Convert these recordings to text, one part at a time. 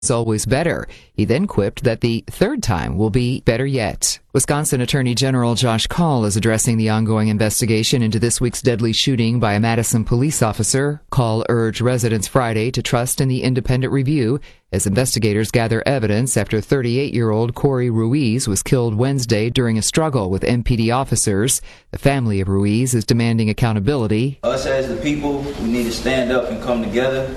It's always better. He then quipped that the third time will be better yet. Wisconsin Attorney General Josh Kaul is addressing the ongoing investigation into this week's deadly shooting by a Madison police officer. Kaul urged residents Friday to trust in the independent review as investigators gather evidence after 38-year-old Corey Ruiz was killed Wednesday during a struggle with MPD officers. The family of Ruiz is demanding accountability. Us as the people, we need to stand up and come together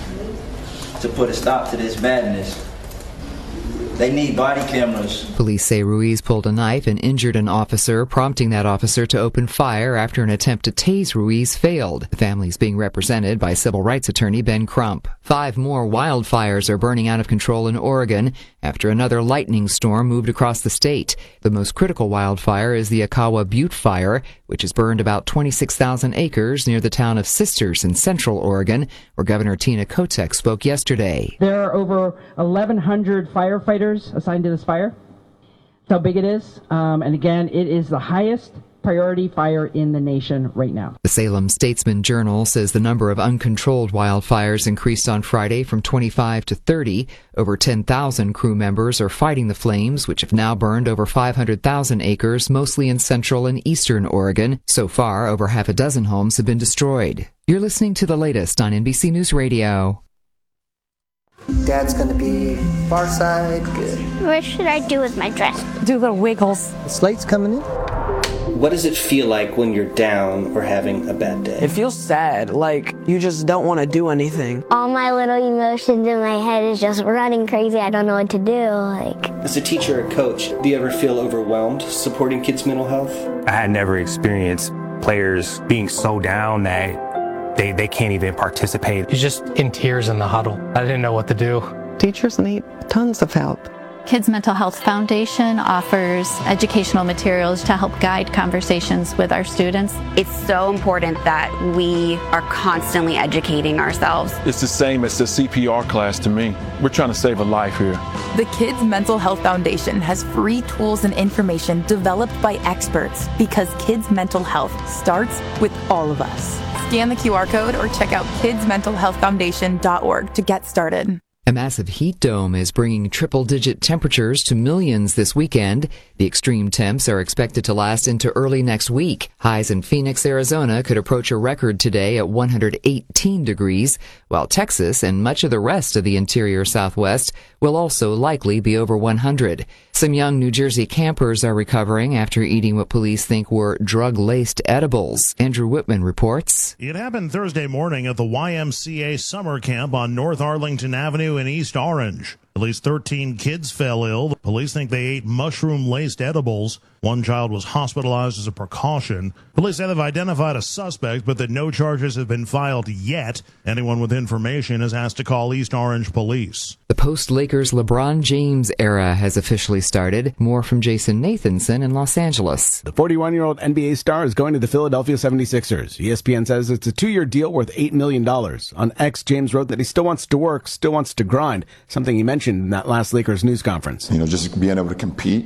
to put a stop to this madness. They need body cameras. Police say Ruiz pulled a knife and injured an officer, prompting that officer to open fire after an attempt to tase Ruiz failed. The family is being represented by civil rights attorney Ben Crump. 5 more wildfires are burning out of control in Oregon after another lightning storm moved across the state. The most critical wildfire is the Akawa Butte Fire, which has burned about 26,000 acres near the town of Sisters in central Oregon, where Governor Tina Kotek spoke yesterday. There are over 1,100 firefighters assigned to this fire. That's how big it is. And again, it is the highest priority fire in the nation right now. The Salem Statesman Journal says the number of uncontrolled wildfires increased on Friday from 25 to 30. Over 10,000 crew members are fighting the flames, which have now burned over 500,000 acres, mostly in central and eastern Oregon. So far, over half a dozen homes have been destroyed. You're listening to the latest on NBC News Radio. Dad's gonna be far side, good. What should I do with my dress? Do the wiggles. The slate's coming in. What does it feel like when you're down or having a bad day? It feels sad, like you just don't want to do anything. All my little emotions in my head is just running crazy. I don't know what to do. As a teacher or coach, do you ever feel overwhelmed supporting kids' mental health? I had never experienced players being so down that they can't even participate. He's just in tears in the huddle. I didn't know what to do. Teachers need tons of help. Kids Mental Health Foundation offers educational materials to help guide conversations with our students. It's so important that we are constantly educating ourselves. It's the same as the CPR class to me. We're trying to save a life here. The Kids Mental Health Foundation has free tools and information developed by experts because kids' mental health starts with all of us. Scan the QR code or check out kidsmentalhealthfoundation.org to get started. A massive heat dome is bringing triple-digit temperatures to millions this weekend. The extreme temps are expected to last into early next week. Highs in Phoenix, Arizona could approach a record today at 118 degrees, while Texas and much of the rest of the interior Southwest will also likely be over 100. Some young New Jersey campers are recovering after eating what police think were drug-laced edibles. Andrew Whitman reports. It happened Thursday morning at the YMCA summer camp on North Arlington Avenue in East Orange. At least 13 kids fell ill. The police think they ate mushroom-laced edibles. One child was hospitalized as a precaution. Police say they've identified a suspect, but that no charges have been filed yet. Anyone with information is asked to call East Orange Police. The post-Lakers LeBron James era has officially started. More from Jason Nathanson in Los Angeles. The 41-year-old NBA star is going to the Philadelphia 76ers. ESPN says it's a 2-year deal worth $8 million. On X, James wrote that he still wants to work, still wants to grind, something he mentioned in that last Lakers news conference. Just being able to compete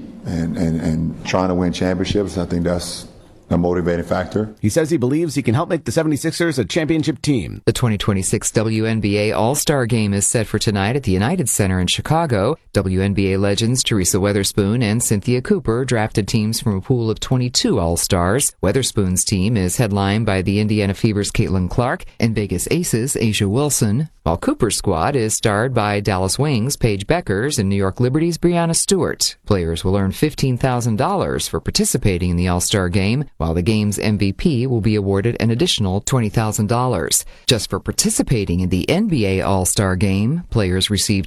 and trying to win championships, I think that's a motivating factor. He says he believes he can help make the 76ers a championship team. The 2026 WNBA All-Star Game is set for tonight at the United Center in Chicago. WNBA legends Teresa Weatherspoon and Cynthia Cooper drafted teams from a pool of 22 All-Stars. Weatherspoon's team is headlined by the Indiana Fever's Caitlin Clark and Vegas Aces' Asia Wilson, while Cooper's squad is starred by Dallas Wings' Paige Beckers and New York Liberty's Breanna Stewart. Players will earn $15,000 for participating in the All-Star Game, while the game's MVP will be awarded an additional $20,000. Just for participating in the NBA All-Star Game, players receive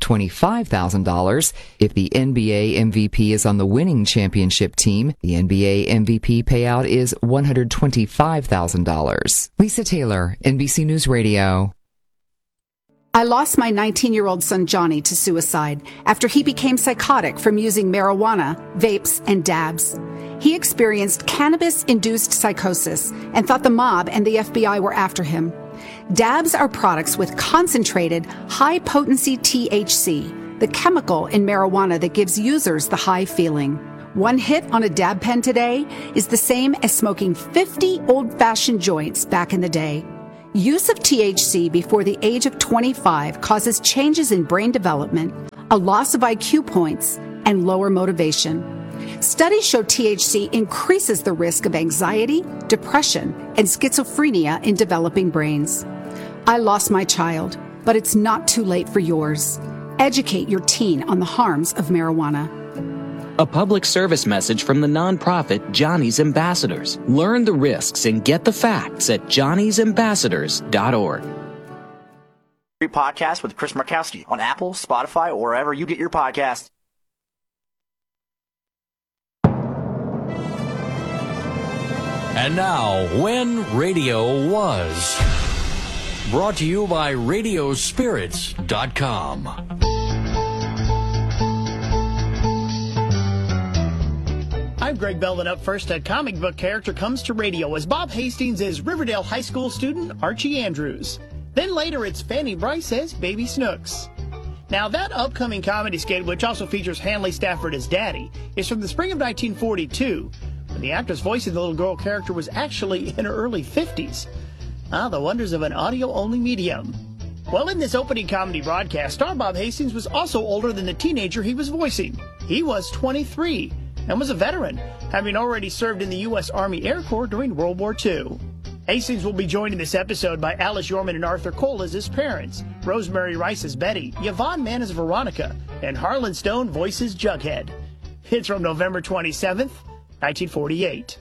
$25,000. If the NBA MVP is on the winning championship team, the NBA MVP payout is $125,000. Lisa Taylor, NBC News Radio. I lost my 19-year-old son Johnny to suicide after he became psychotic from using marijuana, vapes, and dabs. He experienced cannabis-induced psychosis and thought the mob and the FBI were after him. Dabs are products with concentrated, high-potency THC, the chemical in marijuana that gives users the high feeling. One hit on a dab pen today is the same as smoking 50 old-fashioned joints back in the day. Use of THC before the age of 25 causes changes in brain development, a loss of IQ points, and lower motivation. Studies show THC increases the risk of anxiety, depression, and schizophrenia in developing brains. I lost my child, but it's not too late for yours. Educate your teen on the harms of marijuana. A public service message from the nonprofit Johnny's Ambassadors. Learn the risks and get the facts at johnnysambassadors.org. Podcast with Chris Markowski on Apple, Spotify, or wherever you get your podcasts. And now, When Radio Was. Brought to you by Radiospirits.com. I'm Greg Belden. Up first, a comic book character comes to radio as Bob Hastings is Riverdale High School student Archie Andrews. Then later, it's Fanny Bryce as Baby Snooks. Now, that upcoming comedy skit, which also features Hanley Stafford as Daddy, is from the spring of 1942, when the actress voicing the little girl character was actually in her early 50s. The wonders of an audio-only medium. Well, in this opening comedy broadcast, star Bob Hastings was also older than the teenager he was voicing. He was 23. And was a veteran, having already served in the U.S. Army Air Corps during World War II. Hastings will be joined in this episode by Alice Yorman and Arthur Cole as his parents, Rosemary Rice as Betty, Yvonne Mann as Veronica, and Harlan Stone voices Jughead. It's from November 27th, 1948.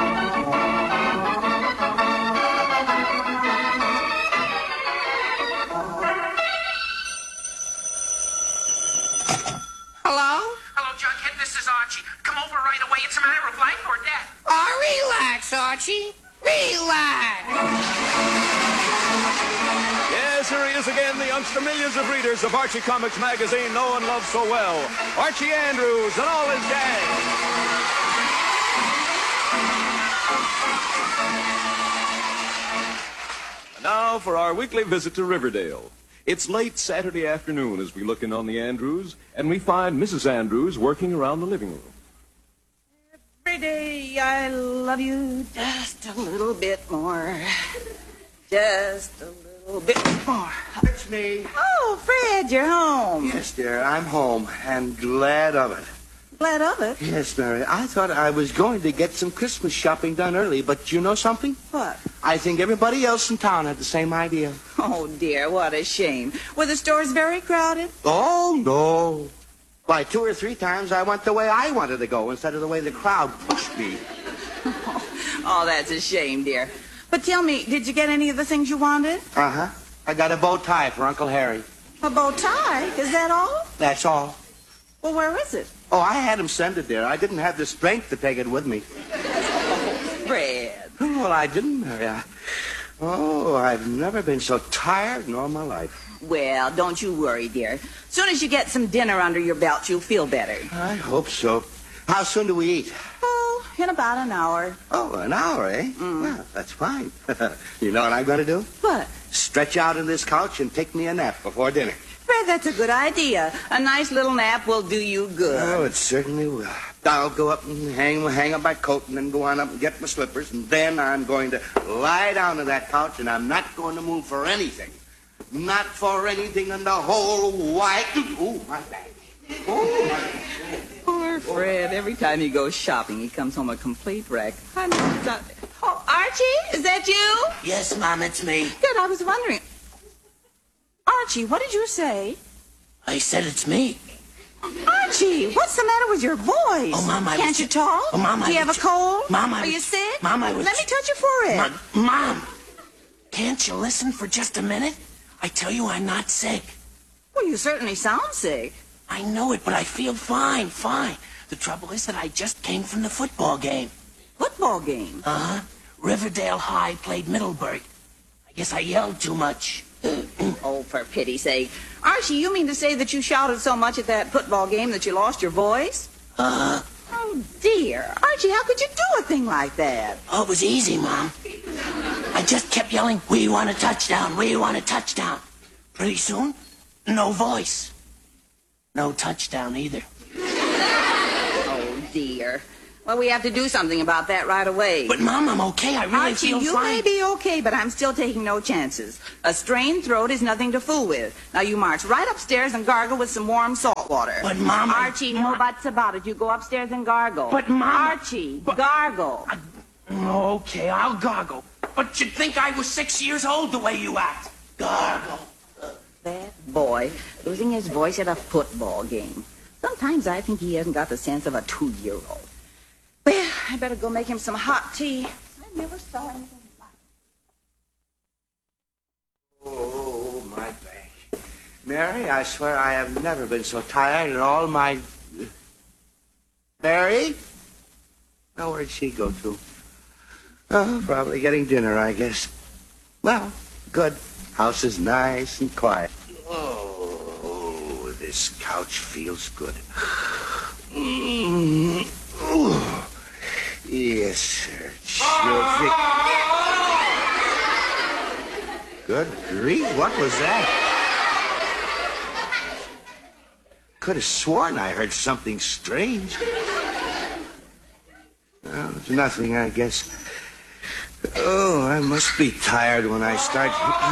Relax, Archie. Relax. Yes, here he is again, the youngster millions of readers of Archie Comics magazine know and love so well. Archie Andrews and all his gang. And now for our weekly visit to Riverdale. It's late Saturday afternoon as we look in on the Andrews, and we find Mrs. Andrews working around the living room. Every day I love you just a little bit more. Just a little bit more. It's me. Oh, Fred, you're home. Yes, dear, I'm home and glad of it. Glad of it? Yes, Mary. I thought I was going to get some Christmas shopping done early, but you know something? What? I think everybody else in town had the same idea. Oh, dear, what a shame. Were the stores very crowded? Oh, no. Why, 2 or 3 times I went the way I wanted to go instead of the way the crowd pushed me. Oh, that's a shame, dear. But tell me, did you get any of the things you wanted? Uh-huh. I got a bow tie for Uncle Harry. A bow tie? Is that all? That's all. Well, where is it? Oh, I had him send it there. I didn't have the strength to take it with me. Fred. Oh, well, I didn't, Mary. I've never been so tired in all my life. Well, don't you worry, dear. Soon as you get some dinner under your belt, you'll feel better. I hope so. How soon do we eat? Oh, in about an hour. Oh, an hour, eh? Well, that's fine. You know what I'm going to do? What? Stretch out on this couch and take me a nap before dinner. Fred, that's a good idea. A nice little nap will do you good. Oh, it certainly will. I'll go up and hang up my coat and then go on up and get my slippers, and then I'm going to lie down on that couch, and I'm not going to move for anything. Not for anything in the whole wide... Ooh, my bag. Oh, my bag. Poor Fred. Every time he goes shopping, he comes home a complete wreck. Oh, Archie, is that you? Yes, Mom, it's me. Good, I was wondering. Archie, what did you say? I said it's me. Archie, what's the matter with your voice? Oh, Mom, Can't you talk? Oh, Mom, Do you have a cold? Mom, Are you sick? Mom, I was... Let me touch your forehead. Mom, can't you listen for just a minute? I tell you, I'm not sick. Well, you certainly sound sick. I know it, but I feel fine. The trouble is that I just came from the football game. Football game? Uh-huh. Riverdale High played Middleburg. I guess I yelled too much. Oh, for pity's sake. Archie, you mean to say that you shouted so much at that football game that you lost your voice? Uh-huh. Oh, dear. Archie, how could you do a thing like that? Oh, it was easy, Mom. I just kept yelling, "We want a touchdown, we want a touchdown." Pretty soon, no voice. No touchdown either. Oh, dear. Well, we have to do something about that right away. But, Mom, I'm okay. I really Archie, feel you fine. may be okay, but I'm still taking no chances. A strained throat is nothing to fool with. Now, you march right upstairs and gargle with some warm salt water. But, Mom... Archie, no buts about it. You go upstairs and gargle. But, Mom... Archie, gargle. Okay, I'll gargle. But you'd think I was 6 years old the way you act. Gargle. That boy, losing his voice at a football game. Sometimes I think he hasn't got the sense of a 2-year-old. Well, I better go make him some hot tea. I never saw anything like it. Oh, my back. Mary, I swear I have never been so tired in all my... Mary? Now, where'd she go to? Oh, probably getting dinner, I guess. Well, good. House is nice and quiet. Oh, this couch feels good. Ooh. Yes, sir. Good grief, what was that? Could have sworn I heard something strange. Well, it's nothing, I guess. Oh, I must be tired when I start...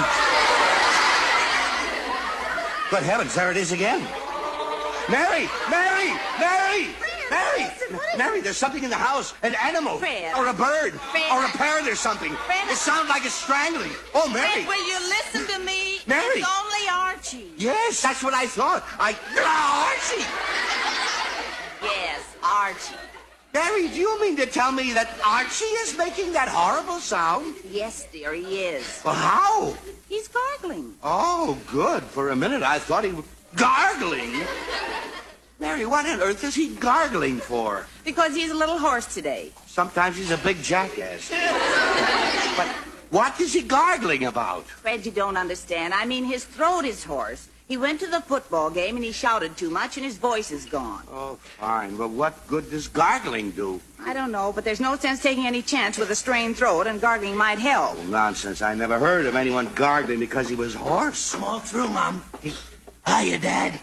Good heavens, there it is again. Mary! Mary! Mary! Mary! Mary, there's something in the house. An animal. Fred. Or a bird. Fred. Or a parrot or something. Fred. It sounds like it's strangling. Oh, Mary! Fred, will you listen to me? Mary. It's only Archie. Yes, that's what I thought. Archie! Yes, Archie. Mary, do you mean to tell me that Archie is making that horrible sound? Yes, dear, he is. Well, how? He's gargling. Oh, good. For a minute, I thought he was gargling. Mary, what on earth is he gargling for? Because he's a little hoarse today. Sometimes he's a big jackass. But what is he gargling about? Fred, you don't understand. I mean, his throat is hoarse. He went to the football game and he shouted too much and his voice is gone. Oh, fine. But what good does gargling do? I don't know, but there's no sense taking any chance with a strained throat, and gargling might help. Oh, nonsense. I never heard of anyone gargling because he was hoarse. Come on through, Mom. Hiya, Dad.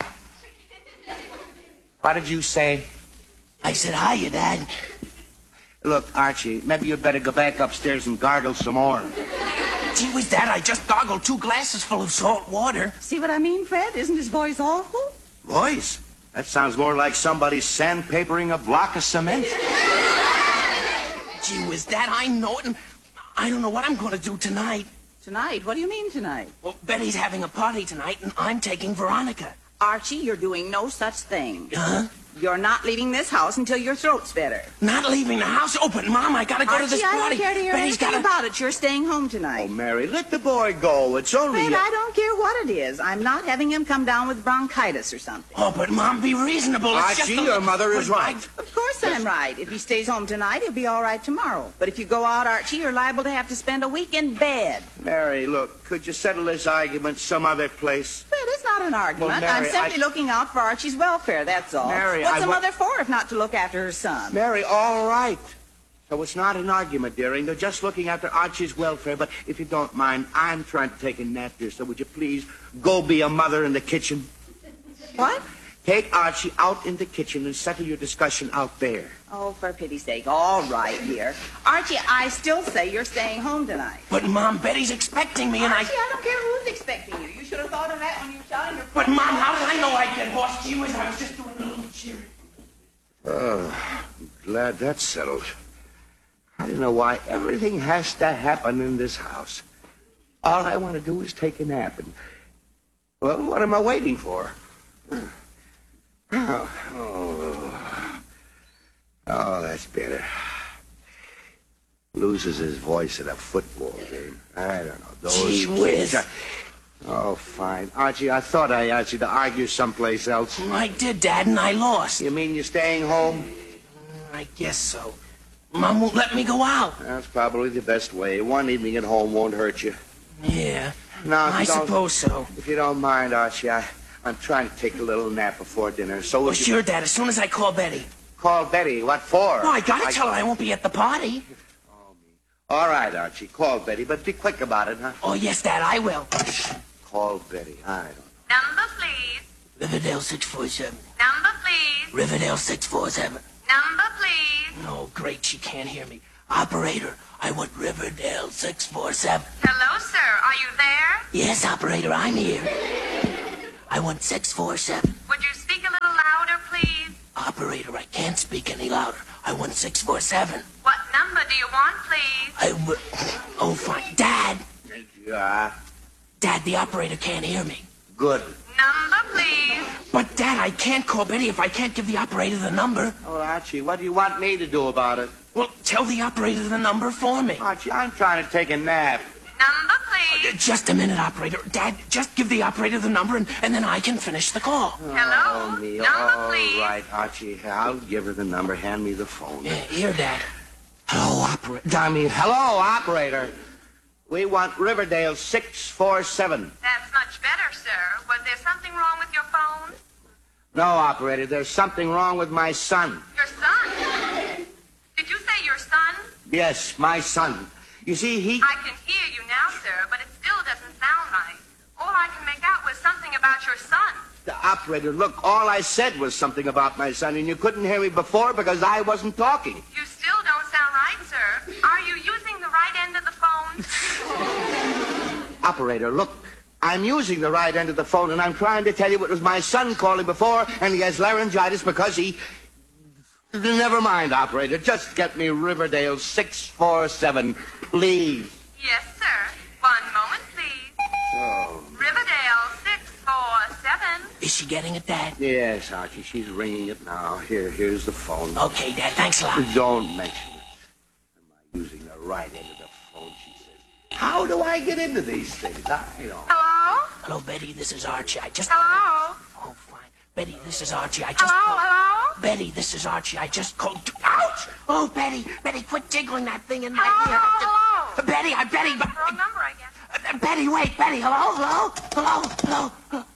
What did you say? I said hiya, Dad. Look, Archie, maybe you'd better go back upstairs and gargle some more. Gee whiz, Dad, I just gargled 2 glasses full of salt water. See what I mean, Fred? Isn't his voice awful? Voice? That sounds more like somebody sandpapering a block of cement. Gee whiz, Dad, I know it, and I don't know what I'm going to do tonight. Tonight? What do you mean tonight? Well, Betty's having a party tonight, and I'm taking Veronica. Archie, you're doing no such thing. Huh? You're not leaving this house until your throat's better. Not leaving the house? Oh, but Mom, I gotta go Archie, to this I party. don't care to hear anything about it. You're staying home tonight. Oh, Mary, let the boy go. It's only... Fred, I don't care what it is. I'm not having him come down with bronchitis or something. Oh, but Mom, be reasonable. Archie, your mother is right. Of course I'm right. If he stays home tonight, he'll be all right tomorrow. But if you go out, Archie, you're liable to have to spend a week in bed. Mary, look, could you settle this argument some other place? Fred, it's not an argument. Well, Mary, I'm simply looking out for Archie's welfare, that's all. Mary, What's I a mother for if not to look after her son? Mary, all right. So it's not an argument, dearie. They're just looking after Archie's welfare. But if you don't mind, I'm trying to take a nap, dear. So would you please go be a mother in the kitchen? What? Take Archie out in the kitchen and settle your discussion out there. Oh, for pity's sake. All right, dear. Archie, I still say you're staying home tonight. But, Mom, Betty's expecting me, and Archie, I don't care who's expecting you. You should have thought of that when you were shouting your... But, Mom, how did I know I'd get lost? Gee whiz, I was just doing a little cheering. Oh, I'm glad that's settled. I don't know why everything has to happen in this house. All I want to do is take a nap. And, well, what am I waiting for? Oh, that's better. Loses his voice at a football game. I don't know. Those Gee whiz. kids Oh, fine. Archie, I thought I asked you to argue someplace else. I did, Dad, and I lost. You mean you're staying home? I guess so. Mom won't let me go out. That's probably the best way. One evening at home won't hurt you. Yeah, No, I suppose so. If you don't mind, Archie, I'm trying to take a little nap before dinner. So Well, sure, Dad, as soon as I call Betty. Call Betty? What for? No, I gotta tell her I won't be at the party. All right, Archie, call Betty, but be quick about it, huh? Oh, yes, Dad, I will. Call Betty. I don't know. Number, please. Riverdale 647. Number, please. Riverdale 647. Number, please. No, great, she can't hear me. Operator, I want Riverdale 647. Hello, sir. Are you there? Yes, operator, I'm here. I want 647. Would you speak a little louder, please? Operator, I can't speak any louder. I want 647. What number do you want, please? Oh, fine. Dad! Yeah? Dad, the operator can't hear me. Good. Number, please. But, Dad, I can't call Betty if I can't give the operator the number. Oh, Archie, what do you want me to do about it? Well, tell the operator the number for me. Archie, I'm trying to take a nap. Number, please. Just a minute, operator. Dad, just give the operator the number, and then I can finish the call. Hello? Number, please. All right, Archie, I'll give her the number. Hand me the phone. Here, Dad. Hello, operator. Hello, operator. We want Riverdale 647. That's much better, sir. Was there something wrong with your phone? No, operator, there's something wrong with my son. Your son? Did you say your son? Yes, my son. You see, I can hear you now, sir, but it still doesn't sound right. All I can make out was something about your son. The operator, look, all I said was something about my son, and you couldn't hear me before because I wasn't talking. You still don't sound right, sir. Are you using the right end of the phone? Operator, look, I'm using the right end of the phone, and I'm trying to tell you it was my son calling before, and he has laryngitis because he... Never mind, operator. Just get me Riverdale 647, please. Yes, sir. One moment, please. Oh. Riverdale 647. Is she getting it, Dad? Yes, Archie, she's ringing it now. Here's the phone. Okay, Dad, thanks a lot. Don't mention it. Am I using the right end of the phone, she says. How do I get into these things? I don't. Hello? Hello, Betty, this is Archie. Hello? Oh, fine. Betty, this is Archie. Hello? Betty, this is Archie. I just called... Ouch! Oh, Betty, quit jiggling that thing in my ear. Hello? Betty, Wrong number, I guess. Betty, wait, Betty, hello?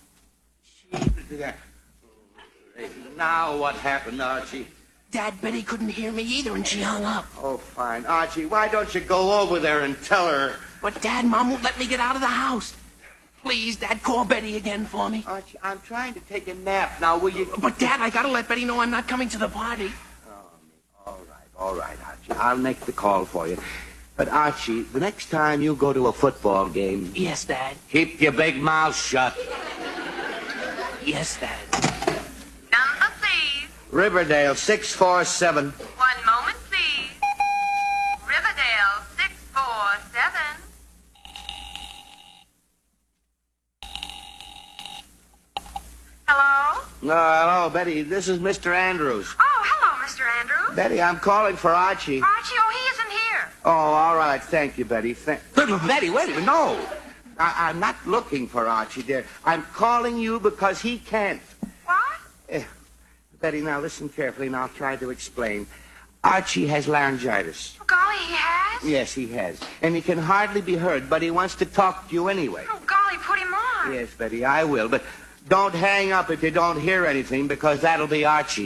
Now what happened, Archie? Dad, Betty couldn't hear me either, and she hung up. Oh, fine. Archie, why don't you go over there and tell her? But, Dad, Mom won't let me get out of the house. Please, Dad, call Betty again for me. Archie, I'm trying to take a nap now, will you? But, Dad, I gotta let Betty know I'm not coming to the party. All right, Archie. I'll make the call for you. But, Archie, the next time you go to a football game... Yes, Dad. Keep your big mouth shut. Yes, Dad. Number, please. Riverdale 647. One moment, please. Riverdale 647. Hello? Hello, Betty. This is Mr. Andrews. Oh, hello, Mr. Andrews. Betty, I'm calling for Archie. Archie, oh, he isn't here. Oh, all right. Thank you, Betty. Betty, wait a minute. No. I'm not looking for Archie, dear. I'm calling you because he can't. What? Betty, now listen carefully, and I'll try to explain. Archie has laryngitis. Oh, golly, he has? Yes, he has. And he can hardly be heard, but he wants to talk to you anyway. Oh, golly, put him on. Yes, Betty, I will. But don't hang up if you don't hear anything, because that'll be Archie.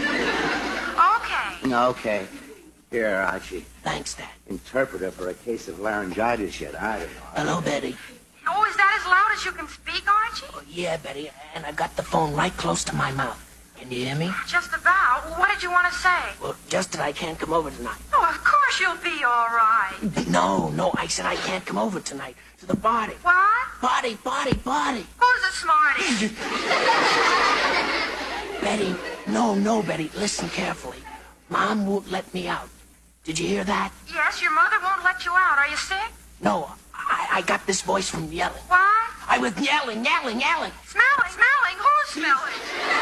Okay. Okay. Here, Archie. Thanks, Dad. Interpreter for a case of laryngitis yet. I don't know. Hello, Betty. Oh, is that as loud as you can speak, Archie? Oh, yeah, Betty, and I got the phone right close to my mouth. Can you hear me? Just about. What did you want to say? Well, just that I can't come over tonight. Oh, of course you'll be all right. No, I said I can't come over tonight to the party. What? Party. Who's a smarty? Betty, no, Betty, listen carefully. Mom won't let me out. Did you hear that? Yes, your mother won't let you out. Are you sick? No, I got this voice from yelling. What? I was yelling. Smelling? Who's smelling?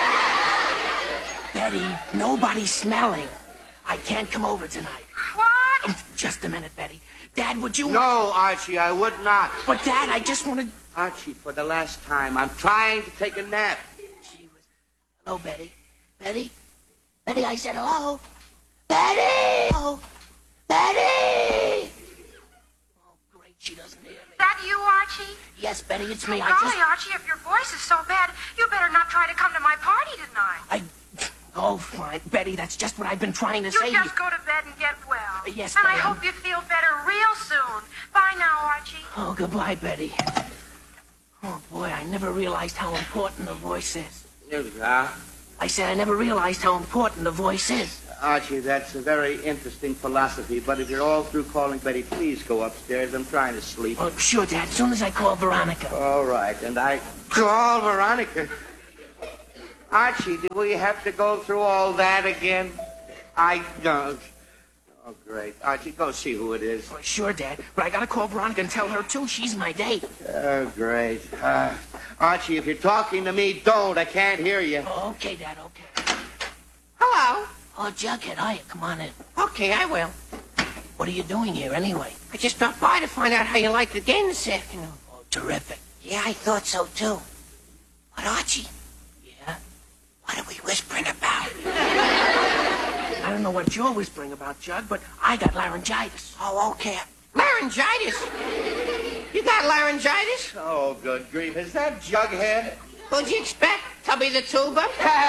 Betty, nobody's smelling. I can't come over tonight. What? Just a minute, Betty. Dad, would you... No, Archie, I would not. But, Dad, I just wanted... Archie, for the last time, I'm trying to take a nap. Hello, Betty. Betty, I said hello. Betty! Oh, Betty! Oh, great, she doesn't hear me. Is that you, Archie? Yes, Betty, it's me. Golly, Archie, if your voice is so bad, you better not try to come to my party tonight. Oh, fine. Betty, that's just what I've been trying to say. You just go to bed and get well. Yes, and Betty. I hope you feel better real soon. Bye now, Archie. Oh, goodbye, Betty. Oh, boy, I never realized how important the voice is. I said I never realized how important the voice is. Archie, that's a very interesting philosophy, but if you're all through calling Betty, please go upstairs. I'm trying to sleep. Oh, sure, Dad. As soon as I call Veronica. All right, and I call Veronica. Archie, do we have to go through all that again? I don't. Oh, great. Archie, go see who it is. Oh, sure, Dad. But I gotta call Veronica and tell her, too. She's my date. Oh, great. Archie, if you're talking to me, don't. I can't hear you. Oh, okay, Dad, okay. Hello. Oh, Jughead, hiya. Come on in. Okay, I will. What are you doing here, anyway? I just stopped by to find out how you liked the game this afternoon. Oh, terrific. Yeah, I thought so, too. But, Archie. Yeah? What are we whispering about? I don't know what you're whispering about, Jug, but I got laryngitis. Oh, okay. Laryngitis? You got laryngitis? Oh, good grief. Is that Jughead? Who'd you expect? Tubby the Tuba?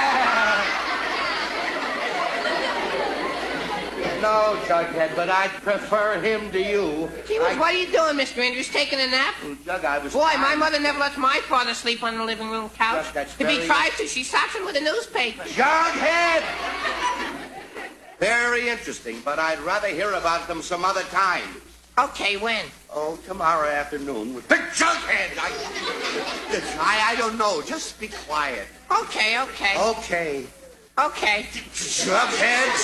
No, Jughead, but I prefer him to you. Gee whiz, what are you doing, Mr. Andrews? Taking a nap? Well, Jug, I was... Boy, my mother never lets my father sleep on the living room couch. Jug, that's If he very- tries to, she slaps him with a newspaper. Jughead! Very interesting, but I'd rather hear about them some other time. Okay, when? Oh, tomorrow afternoon with Big Jughead. I don't know. Just be quiet. Okay. Okay. Okay. Jugheads.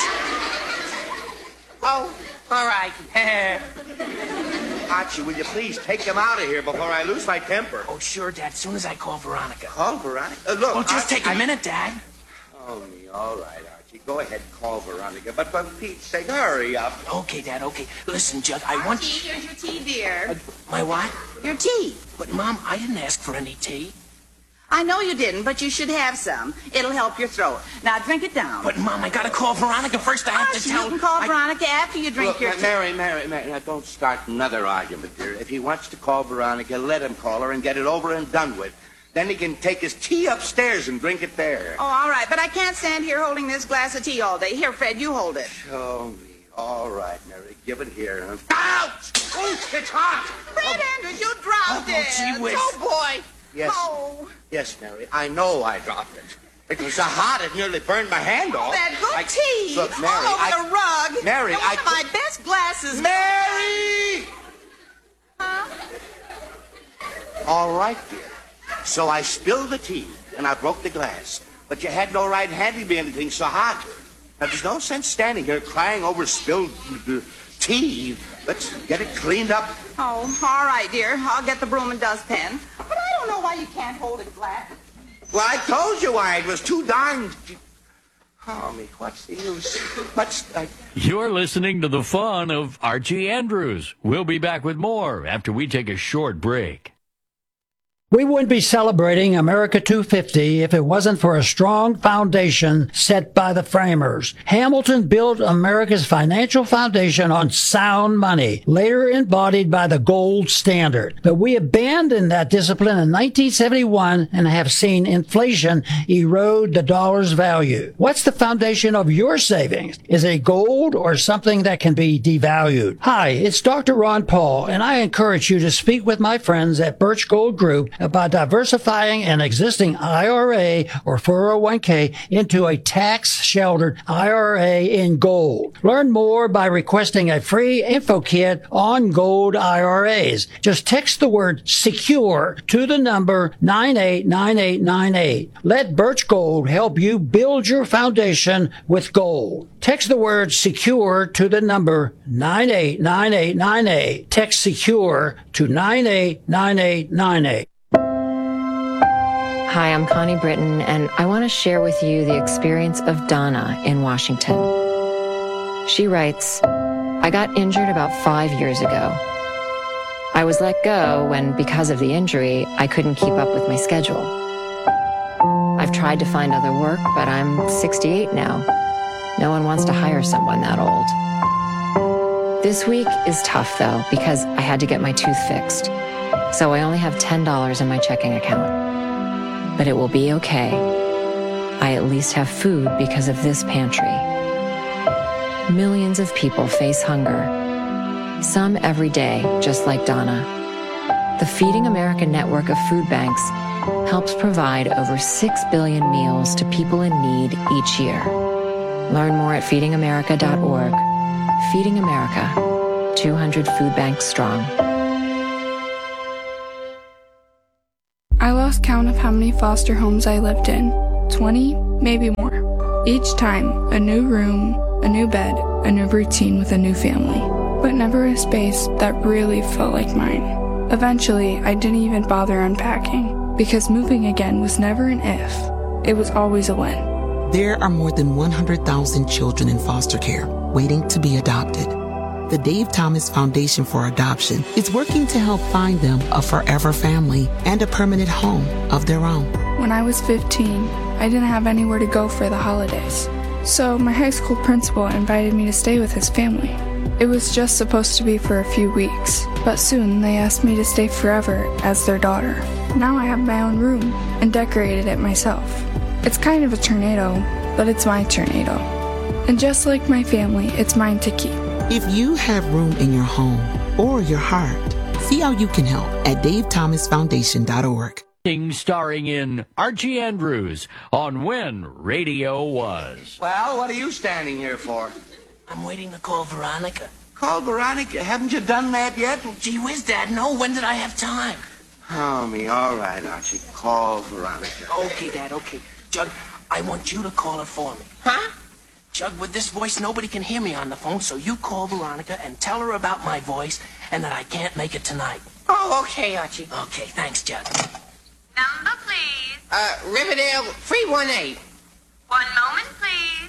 Oh, all right. Archie, will you please take him out of here before I lose my temper? Oh, sure, Dad. As soon as I call Veronica. Call Veronica? Look, Well, just Archie, take a minute, Dad. Oh, me. All right, Archie. Go ahead, call Veronica. But for Pete's sake, hurry up. Okay, Dad, okay. Listen, Jug, I want... Archie, here's your tea, dear. My what? Your tea. But, Mom, I didn't ask for any tea. I know you didn't, but you should have some. It'll help your throat. Now, drink it down. But, Mom, I gotta call Veronica first. I have to tell... You can call Veronica after you drink Look, your tea. Mary, now don't start another argument, dear. If he wants to call Veronica, let him call her and get it over and done with. Then he can take his tea upstairs and drink it there. Oh, all right, but I can't stand here holding this glass of tea all day. Here, Fred, you hold it. Show me. All right, Mary, give it here. Ouch! Oh, it's hot! Fred Andrews, you dropped it. gee whiz. Oh, boy. Yes. Oh. Yes, Mary, I know I dropped it. It was so hot it nearly burned my hand off. That good tea. Look, Mary, all over the rug. Mary, and one of my best glasses. Mary! Huh? All right, dear. So I spilled the tea, and I broke the glass. But you had no right handing me anything so hot. Now, there's no sense standing here crying over spilled tea. Let's get it cleaned up. Oh, all right, dear. I'll get the broom and dustpan. But I don't know why you can't hold it flat. Well, I told you why. It was too darn... Oh, me, what's the use? You're listening to the fun of Archie Andrews. We'll be back with more after we take a short break. We wouldn't be celebrating America 250 if it wasn't for a strong foundation set by the framers. Hamilton built America's financial foundation on sound money, later embodied by the gold standard. But we abandoned that discipline in 1971 and have seen inflation erode the dollar's value. What's the foundation of your savings? Is it gold or something that can be devalued? Hi, it's Dr. Ron Paul, and I encourage you to speak with my friends at Birch Gold Group about diversifying an existing IRA or 401k into a tax-sheltered IRA in gold. Learn more by requesting a free info kit on gold IRAs. Just text the word SECURE to the number 989898. Let Birch Gold help you build your foundation with gold. Text the word SECURE to the number 989898. Text SECURE to 989898. Hi, I'm Connie Britton, and I want to share with you the experience of Donna in Washington. She writes, I got injured about 5 years ago. I was let go when, because of the injury, I couldn't keep up with my schedule. I've tried to find other work, but I'm 68 now. No one wants to hire someone that old. This week is tough, though, because I had to get my tooth fixed. So I only have $10 in my checking account. But it will be okay. I at least have food because of this pantry. Millions of people face hunger. Some every day, just like Donna. The Feeding America network of food banks helps provide over 6 billion meals to people in need each year. Learn more at feedingamerica.org. Feeding America, 200 food banks strong. I lost count of how many foster homes I lived in. 20, maybe more. Each time, a new room, a new bed, a new routine with a new family. But never a space that really felt like mine. Eventually, I didn't even bother unpacking, because moving again was never an if. It was always a when. There are more than 100,000 children in foster care waiting to be adopted. The Dave Thomas Foundation for Adoption is working to help find them a forever family and a permanent home of their own. When I was 15, I didn't have anywhere to go for the holidays. So my high school principal invited me to stay with his family. It was just supposed to be for a few weeks, but soon they asked me to stay forever as their daughter. Now I have my own room and decorated it myself. It's kind of a tornado, but it's my tornado. And just like my family, it's mine to keep. If you have room in your home or your heart, see how you can help at davethomasfoundation.org. Starring in Archie Andrews on When Radio Was. Well, what are you standing here for? I'm waiting to call Veronica. Call Veronica? Haven't you done that yet? Well, gee whiz, Dad, no. When did I have time? Oh, me. All right, Archie. Call Veronica. Okay, Dad, okay. Jug, I want you to call her for me. Huh? Jug, with this voice, nobody can hear me on the phone, so you call Veronica and tell her about my voice and that I can't make it tonight. Oh, okay, Archie. Okay, thanks, Jug. Number, please. Riverdale 318. One moment, please.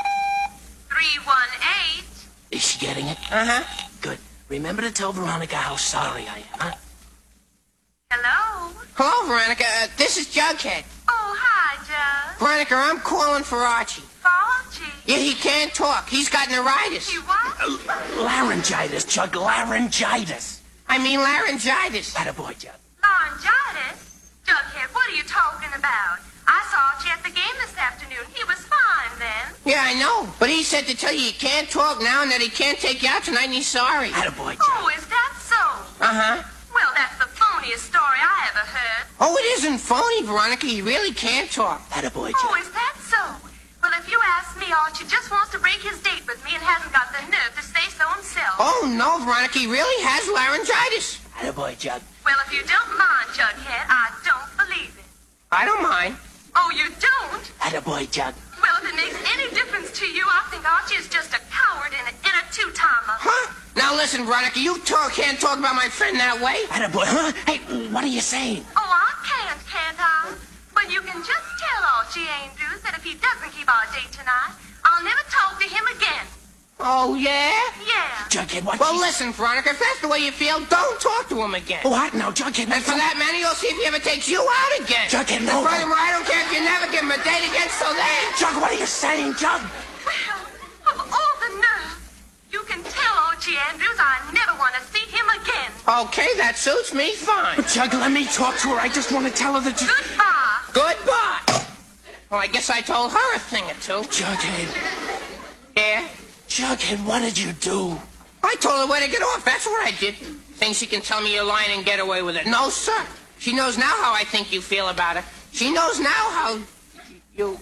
318. Is she getting it? Uh-huh. Good. Remember to tell Veronica how sorry I am, huh? Hello? Hello, Veronica. This is Jughead. Oh, hi, Jug. Veronica, I'm calling for Archie. For Archie? Yeah, he can't talk. He's got neuritis. You what? Laryngitis, Jug, laryngitis. I mean laryngitis. Attaboy, Jug. Laryngitis? Jughead, what are you talking about? I saw Archie at the game this afternoon. He was fine then. Yeah, I know. But he said to tell you he can't talk now and that he can't take you out tonight and he's sorry. Attaboy, Jug. Oh, is that so? Uh-huh. Well, that's the phoniest story I ever heard. Oh, it isn't phony, Veronica. He really can't talk. Attaboy, Oh, Jug. is that so? Well, if you ask me, Archie just wants to break his date with me and hasn't got the nerve to say so himself. Oh, no, Veronica. He really has laryngitis. Attaboy, Jug. Well, if you don't mind, Jughead, I don't believe it. I don't mind. Oh, you don't? Attaboy, Jug. Well, if it makes any difference to you, I think Archie is just a coward and a two-timer. Huh? Now listen, Veronica, you can't talk about my friend that way. Attaboy, huh? Hey, what are you saying? Oh, I can't I? But you can just tell Archie Andrews that if he doesn't keep our date tonight, I'll never talk to him again. Oh, yeah? Yeah. Jughead, what? Well, listen, Veronica, if that's the way you feel, don't talk to him again. What? No, Jughead. And for that matter, you'll see if he ever takes you out again. Jughead, no. And furthermore, I don't care if you never give him a date again, so there. Jug, what are you saying, Jug? Well, of all the nerve, you can tell Archie Andrews I never want to see him again. Okay, that suits me fine. But Jug, let me talk to her. I just want to tell her that you... Goodbye. Goodbye. Well, I guess I told her a thing or two. Jughead. Yeah? Jughead, what did you do? I told her where to get off. That's what I did. Thinks she can tell me you're lying and get away with it. No, sir. She knows now how I think you feel about her. She knows now how you...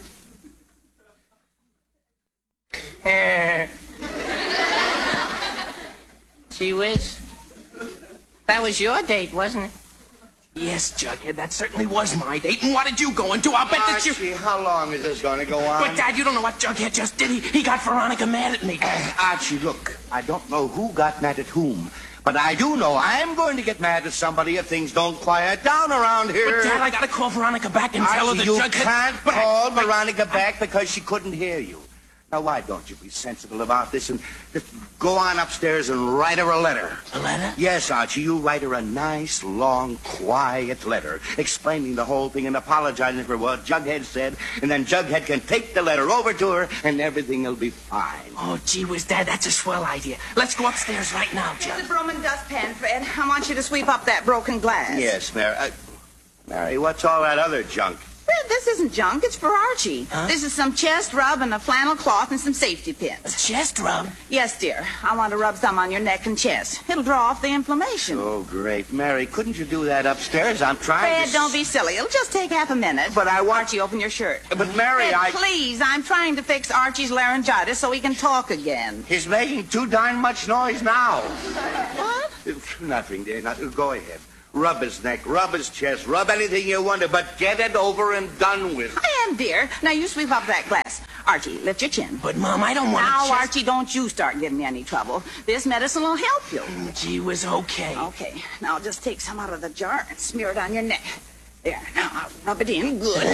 Gee whiz. That was your date, wasn't it? Yes, Jughead, that certainly was my date. And what did you go and do? I'll bet that you... Archie, how long is this going to go on? But, Dad, you don't know what Jughead just did. He got Veronica mad at me. Archie, look, I don't know who got mad at whom, but I do know I'm going to get mad at somebody if things don't quiet down around here. But, Dad, I gotta call Veronica back and tell her that you Jughead... can't call Veronica back because she couldn't hear you. Now, why don't you be sensible about this and just go on upstairs and write her a letter? A letter? Yes, Archie, you write her a nice, long, quiet letter explaining the whole thing and apologizing for what Jughead said, and then Jughead can take the letter over to her and everything will be fine. Oh, gee whiz, Dad, that's a swell idea. Let's go upstairs right now, Jug. The broom and dustpan, Fred. I want you to sweep up that broken glass. Yes, Mary. Mary, what's all that other junk? Fred, this isn't junk. It's for Archie. Huh? This is some chest rub and a flannel cloth and some safety pins. A chest rub? Yes, dear. I want to rub some on your neck and chest. It'll draw off the inflammation. Oh, great. Mary, couldn't you do that upstairs? I'm trying Fred, don't be silly. It'll just take half a minute. But I want... Archie, open your shirt. But, Mary, Fred, please, I'm trying to fix Archie's laryngitis so he can talk again. He's making too darn much noise now. What? Nothing, dear. Go ahead. Rub his neck, rub his chest, rub anything you want to, but get it over and done with. I am, dear. Now you sweep up that glass. Archie, lift your chin. But, Mom, I don't want to... Now, Archie, don't you start giving me any trouble. This medicine will help you. Gee whiz, okay. Okay. Now just take some out of the jar and smear it on your neck. There. Now I'll rub it in. Good.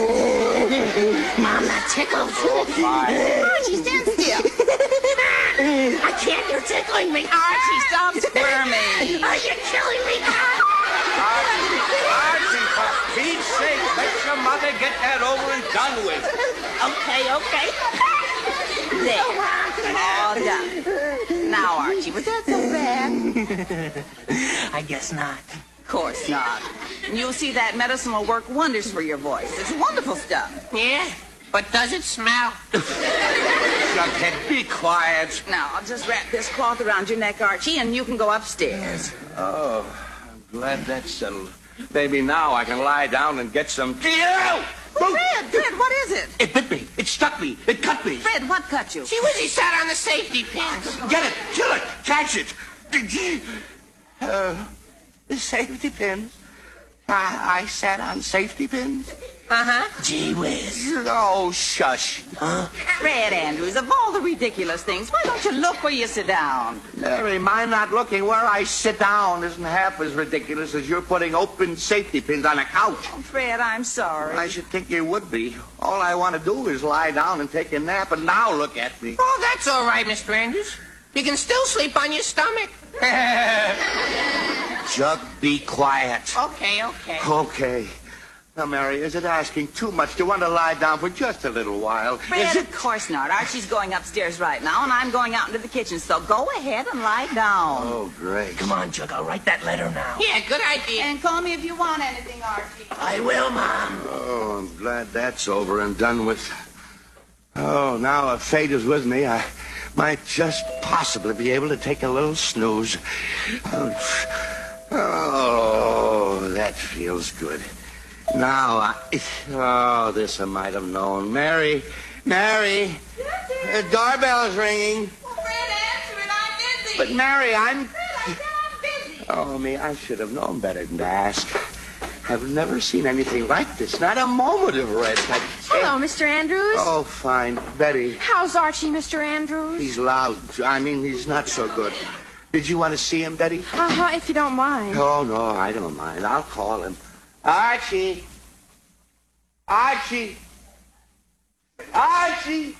Mom, that tickles. Oh, fine. Archie, stand still. I can't. You're tickling me. Archie, stop squirming. You're killing me. Archie, for Pete's sake, let your mother get that over and done with. Okay. There. All done. Now, Archie, was that so bad? I guess not. Of course not. And you'll see that medicine will work wonders for your voice. It's wonderful stuff. Yeah, but does it smell? Jughead, be quiet. Now, I'll just wrap this cloth around your neck, Archie, and you can go upstairs. Oh, I'm glad that's settled. Maybe now I can lie down and get some... Fred, what is it? It bit me. It stuck me. It cut me. Fred, what cut you? Gee whiz, he sat on the safety pins. Get it. Kill it. Catch it. The safety pins. I sat on safety pins. Gee whiz. Oh, shush. Fred Andrews, of all the ridiculous things, why don't you look where you sit down? Mary, my not looking where I sit down isn't half as ridiculous as you're putting open safety pins on a couch. Oh, Fred, I'm sorry. I should think you would be. All I want to do is lie down and take a nap, and now look at me. Oh, that's all right, Mr. Andrews. You can still sleep on your stomach. Jug, be quiet. Okay. Okay. Now, Mary, is it asking too much to want to lie down for just a little while? Fred, of course not. Archie's going upstairs right now, and I'm going out into the kitchen, so go ahead and lie down. Oh, great. Come on, Jug, I'll write that letter now. Yeah, good idea. And call me if you want anything, Archie. I will, Mom. Oh, I'm glad that's over and done with. Oh, now if fate is with me, I might just possibly be able to take a little snooze. Oh, that feels good. Now, this I might have known. Mary, the doorbell's ringing. Fred, answer it. I'm busy. But, Mary, Fred, I said I'm busy. Oh, me, I should have known better than to ask. I've never seen anything like this. Not a moment of rest. Hello, Mr. Andrews. Oh, fine. Betty. How's Archie, Mr. Andrews? He's loud. I mean, he's not so good. Did you want to see him, Betty? If you don't mind. Oh, no, I don't mind. I'll call him. Archie! Archie! Archie!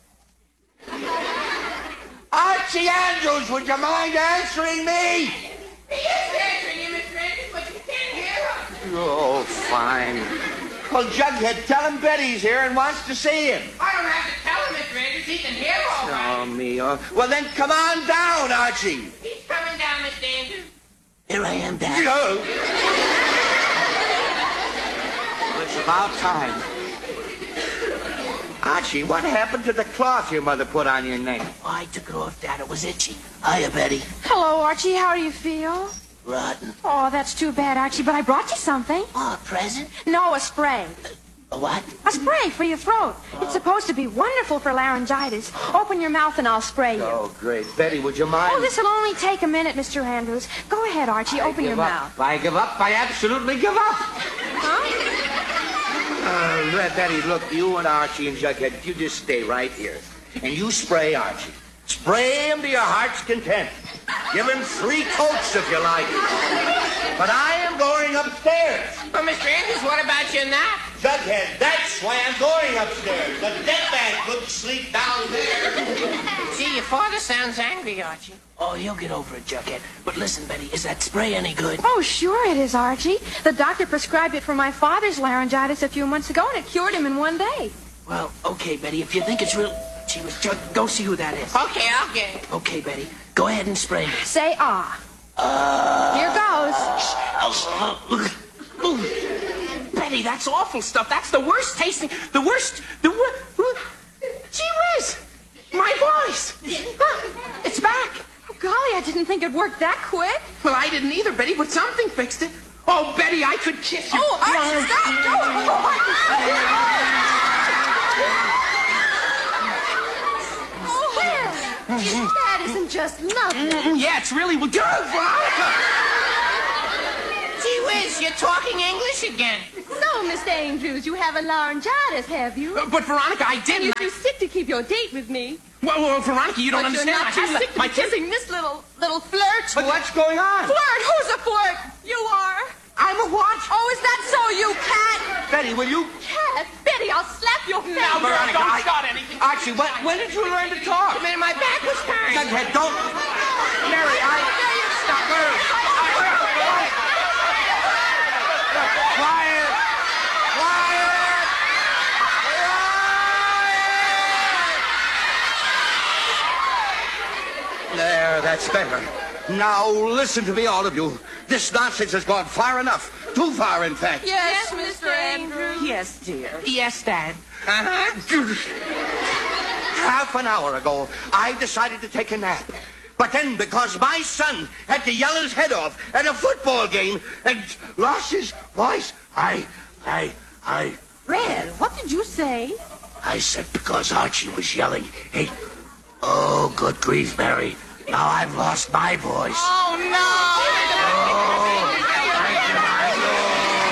Archie Andrews, would you mind answering me? He is answering you, Mr. Andrews, but you can't hear him. Oh, fine. Well, Jughead, tell him Betty's here and wants to see him. I don't have to tell him, Mr. Andrews. He can hear all right. Oh, me. Well, then come on down, Archie. He's coming down, Mr. Andrews. Here I am, Dad. Well, it's about time. Archie, what happened to the cloth your mother put on your neck? Oh, I took it off, Dad. It was itchy. Hiya, Betty. Hello, Archie. How do you feel? Rotten. Oh, that's too bad, Archie, but I brought you something. Oh, a present? No, a spray. A what? A spray for your throat. It's supposed to be wonderful for laryngitis. Open your mouth and I'll spray you. Oh, great. Betty, would you mind? Oh, this will only take a minute, Mr. Andrews. Go ahead, Archie. Open your mouth. If I give up, I absolutely give up. Betty, look, you and Archie and Jughead, you just stay right here. And you spray Archie. Spray him to your heart's content. Give him 3 coats if you like. But I am going upstairs. Well, Mr. Andrews, what about your nap? Jughead, that's why I'm going upstairs. The dead man couldn't sleep down there. Gee, your father sounds angry, Archie. Oh, he'll get over it, Jughead. But listen, Betty, is that spray any good? Oh, sure it is, Archie. The doctor prescribed it for my father's laryngitis a few months ago, and it cured him in 1 day. Well, okay, Betty, if you think it's real... Gee, Jug, go see who that is. Okay, I'll get it. Okay, Betty, go ahead and spray me. Say Here goes. Betty, Betty, that's awful stuff. That's the worst tasting, the worst. Gee whiz! My voice! It's back! Oh, golly, I didn't think it worked that quick. Well, I didn't either, Betty, but something fixed it. Oh, Betty, I could kiss you. Oh, Archie, stop! That isn't just lovely. Yeah, it's really well done, Veronica! Gee whiz, you're talking English again. So, Mr. Andrews, you haven't laryngitis, have you? But, Veronica, I didn't. And you're too sick to keep your date with me. Well, Veronica, you don't understand. But you're not too sick to be kissing this little flirt. But what's going on? Flirt? Who's a flirt? You are. I'm a what? Oh, is that so, you cat? Betty, will you? Cat? Betty, I'll slap your face. Now, Veronica, don't start anything. Archie, when did you learn to talk? Man, my back was turned. Jughead, don't. Mary, stop her. Quiet. There, that's better. Now, listen to me, all of you. This nonsense has gone far enough. Too far, in fact. Yes, Mr. Andrews. Yes, dear. Yes, Dad. Half an hour ago, I decided to take a nap. But then, because my son had to yell his head off at a football game and lost his voice, Red, what did you say? I said because Archie was yelling, hey, oh, good grief, Mary. Now I've lost my voice. Oh, no!